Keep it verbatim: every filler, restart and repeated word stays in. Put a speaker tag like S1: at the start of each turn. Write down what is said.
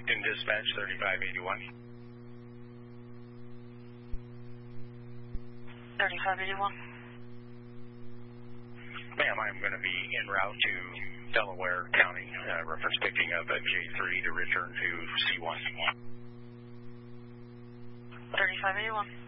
S1: Yankton Dispatch thirty-five eighty-one.
S2: thirty-five eighty-one.
S1: Ma'am, I'm going to be en route to Delaware County, uh, reference picking up at J three to return to C one.
S2: thirty-five eighty-one.